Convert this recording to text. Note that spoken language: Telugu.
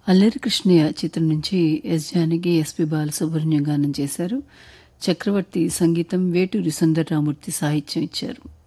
అల్లరి కృష్ణయ్య చిత్రం నుంచి ఎస్ జానకి, ఎస్పి బాలసుబ్రహ్మణ్యం గానం చేశారు. చక్రవర్తి సంగీతం, వేటూరి సుందరరామూర్తి సాహిత్యం ఇచ్చారు.